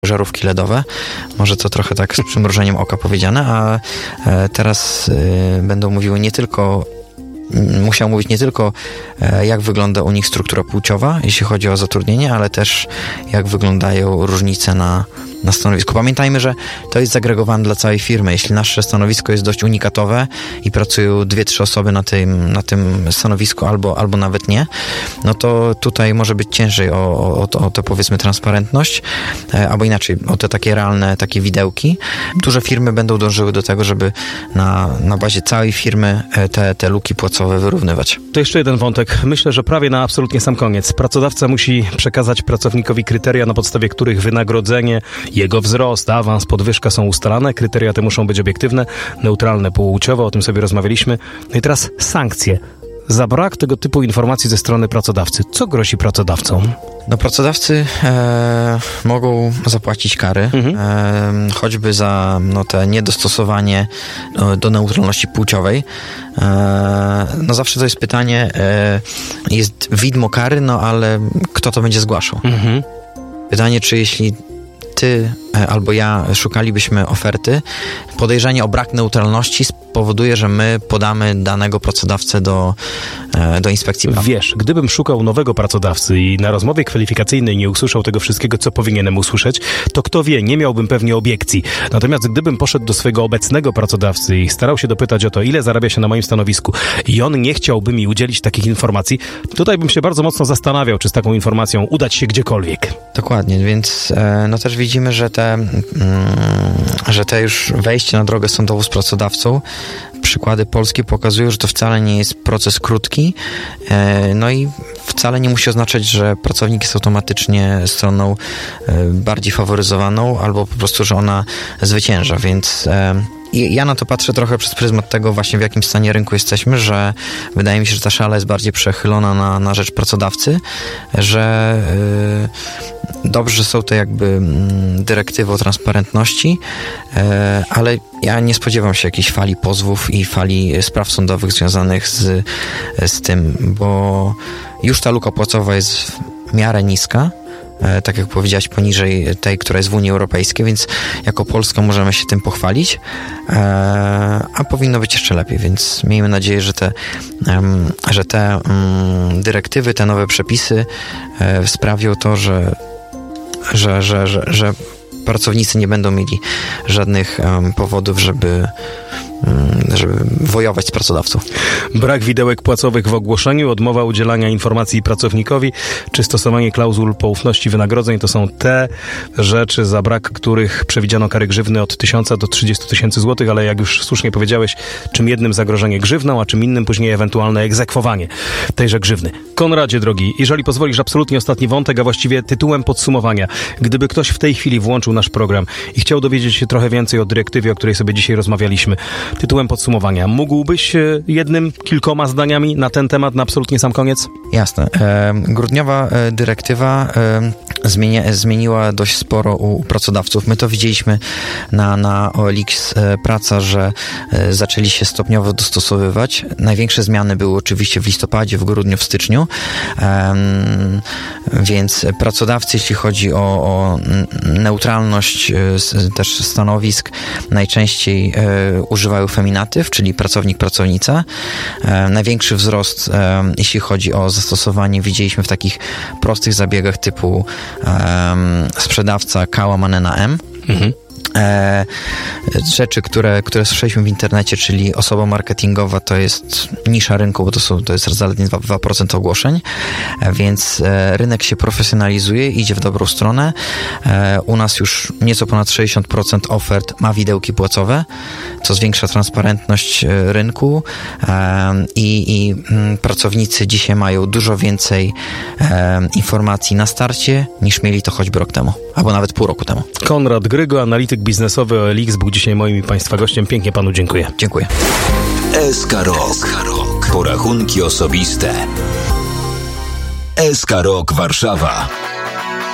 żarówki LEDowe. Może to trochę tak z przymrużeniem oka powiedziane, a teraz będą mówiły musiał mówić nie tylko jak wygląda u nich struktura płciowa, jeśli chodzi o zatrudnienie, ale też jak wyglądają różnice na stanowisku. Pamiętajmy, że to jest zagregowane dla całej firmy. Jeśli nasze stanowisko jest dość unikatowe i pracują 2-3 osoby na tym stanowisku albo nawet nie, no to tutaj może być ciężej o to powiedzmy transparentność, albo inaczej, o te takie realne takie widełki. Duże firmy będą dążyły do tego, żeby na bazie całej firmy te luki płacowe wyrównywać. To jeszcze jeden wątek. Myślę, że prawie na absolutnie sam koniec. Pracodawca musi przekazać pracownikowi kryteria, na podstawie których wynagrodzenie, jego wzrost, awans, podwyżka są ustalane. Kryteria te muszą być obiektywne, neutralne płciowo, o tym sobie rozmawialiśmy. No i teraz sankcje. Za brak tego typu informacji ze strony pracodawcy. Co grozi pracodawcom? No pracodawcy mogą zapłacić kary, choćby za te niedostosowanie do neutralności płciowej. No zawsze to jest pytanie, jest widmo kary, no ale kto to będzie zgłaszał? Pytanie, czy jeśli ty albo ja szukalibyśmy oferty, podejrzenie o brak neutralności spowoduje, że my podamy danego pracodawcę do inspekcji pracy. Wiesz, gdybym szukał nowego pracodawcy i na rozmowie kwalifikacyjnej nie usłyszał tego wszystkiego, co powinienem usłyszeć, to kto wie, nie miałbym pewnie obiekcji. Natomiast gdybym poszedł do swojego obecnego pracodawcy i starał się dopytać o to, ile zarabia się na moim stanowisku i on nie chciałby mi udzielić takich informacji, tutaj bym się bardzo mocno zastanawiał, czy z taką informacją udać się gdziekolwiek. Dokładnie, więc no też widzimy, że te już wejście na drogę sądową z pracodawcą, przykłady polskie pokazują, że to wcale nie jest proces krótki, no i wcale nie musi oznaczać, że pracownik jest automatycznie stroną bardziej faworyzowaną, albo po prostu, że ona zwycięża, więc ja na to patrzę trochę przez pryzmat tego właśnie, w jakim stanie rynku jesteśmy, że wydaje mi się, że ta szala jest bardziej przechylona na rzecz pracodawcy, że dobrze są te jakby dyrektywy o transparentności, ale ja nie spodziewam się jakiejś fali pozwów i fali spraw sądowych związanych z tym, bo już ta luka płacowa jest w miarę niska, tak jak powiedziałaś, poniżej tej, która jest w Unii Europejskiej, więc jako Polska możemy się tym pochwalić, a powinno być jeszcze lepiej, więc miejmy nadzieję, że te dyrektywy, te nowe przepisy sprawią to, że pracownicy nie będą mieli żadnych powodów, żeby wojować z pracodawcą. Brak widełek płacowych w ogłoszeniu, odmowa udzielania informacji pracownikowi, czy stosowanie klauzul poufności wynagrodzeń to są te rzeczy, za brak których przewidziano kary grzywny od 1000 do 30 000 złotych, ale jak już słusznie powiedziałeś, czym jednym zagrożenie grzywną, a czym innym później ewentualne egzekwowanie tejże grzywny. Konradzie, drogi, jeżeli pozwolisz, absolutnie ostatni wątek, a właściwie tytułem podsumowania. Gdyby ktoś w tej chwili włączył nasz program i chciał dowiedzieć się trochę więcej o dyrektywie, o której sobie dzisiaj rozmawialiśmy, tytułem podsumowania, mógłbyś kilkoma zdaniami na ten temat, na absolutnie sam koniec? Jasne. Grudniowa dyrektywa zmieniła dość sporo u pracodawców. My to widzieliśmy na OLX Praca, że zaczęli się stopniowo dostosowywać. Największe zmiany były oczywiście w listopadzie, w grudniu, w styczniu. Więc pracodawcy, jeśli chodzi o neutralność też stanowisk, najczęściej używają feminatyw, czyli pracownik, pracownica. Największy wzrost, jeśli chodzi o zastosowanie, widzieliśmy w takich prostych zabiegach typu sprzedawca K łamane na M. Rzeczy, które słyszeliśmy w internecie, czyli osoba marketingowa, to jest nisza rynku, bo to jest zaledwie 2% ogłoszeń, więc rynek się profesjonalizuje, idzie w dobrą stronę. U nas już nieco ponad 60% ofert ma widełki płacowe, co zwiększa transparentność rynku i pracownicy dzisiaj mają dużo więcej informacji na starcie, niż mieli to choćby rok temu, albo nawet pół roku temu. Konrad Grygo, analityk biznesowy OLX, był dzisiaj moim i Państwa gościem. Pięknie Panu dziękuję. Dziękuję. SK Rok. Porachunki osobiste. SK Rok Warszawa.